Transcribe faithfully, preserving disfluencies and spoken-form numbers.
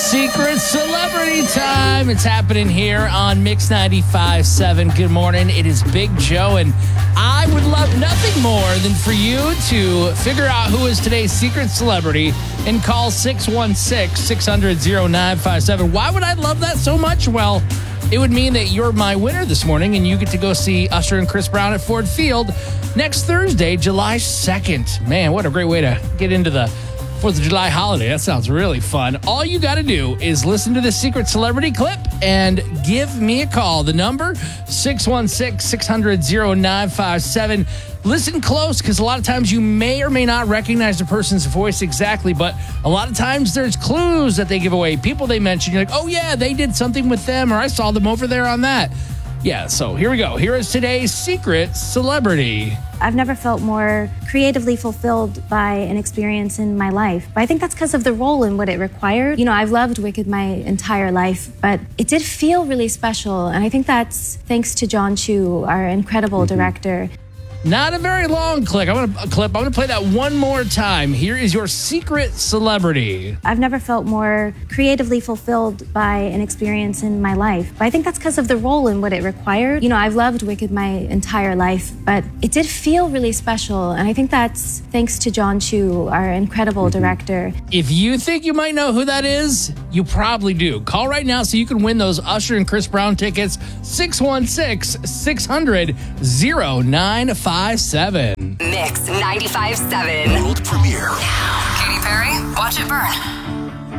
Secret Celebrity Time. It's happening here on Mix ninety-five point seven. Good morning. It is Big Joe, and I would love nothing more than for you to figure out who is today's secret celebrity and call six one six, six hundred, oh nine five seven. Why would I love that so much? Well, it would mean that you're my winner this morning, and you get to go see Usher and Chris Brown at Ford Field next Thursday, July second. Man, what a great way to get into the fourth of July holiday. That sounds really fun. All you got to do is listen to the secret celebrity clip and give me a call. The number, six one six, six hundred, oh nine five seven. Listen close, because a lot of times you may or may not recognize the person's voice exactly, but a lot of times there's clues that they give away. People they mention, you're like, oh yeah, they did something with them, or I saw them over there on that. Yeah, so here we go. Here is today's secret celebrity. I've never felt more creatively fulfilled by an experience in my life. But I think that's because of the role and what it required. You know, I've loved Wicked my entire life, but it did feel really special. And I think that's thanks to John Chu, our incredible mm-hmm. director. Not a very long clip. I'm gonna clip. I'm gonna play that one more time. Here is your secret celebrity. I've never felt more creatively fulfilled by an experience in my life. But I think that's because of the role and what it required. You know, I've loved Wicked my entire life, but it did feel really special. And I think that's thanks to John Chu, our incredible mm-hmm. director. If you think you might know who that is, you probably do. Call right now so you can win those Usher and Chris Brown tickets. six one six, six hundred, oh nine five seven. Mix ninety-five point seven. World premiere. Now, Katy Perry, watch it burn.